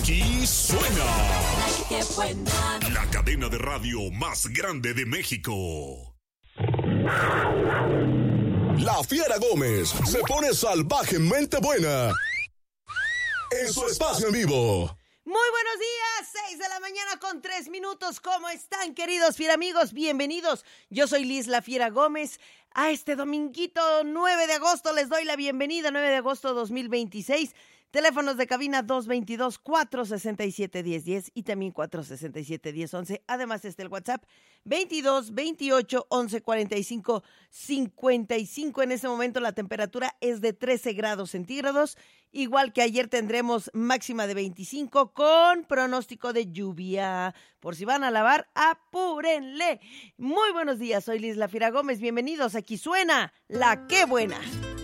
Aquí suena ¡Qué buena! la cadena de radio más grande de México. La Fiera Gómez se pone salvajemente buena en su espacio en vivo. Muy buenos días, 6 de la mañana con 3 minutos. ¿Cómo están, queridos fieramigos? Bienvenidos. Yo soy Liz La Fiera Gómez. A este dominguito 9 de agosto les doy la bienvenida, 9 de agosto 2026. Teléfonos de cabina 222-467-1010 y también 467-1011. Además está el WhatsApp 22-28-11-45-55. En este momento la temperatura es de 13 grados centígrados. Igual que ayer tendremos máxima de 25 con pronóstico de lluvia. Por si van a lavar, apúrenle. Muy buenos días, soy Liz La Fiera Gómez. Bienvenidos, aquí suena La Qué Buena.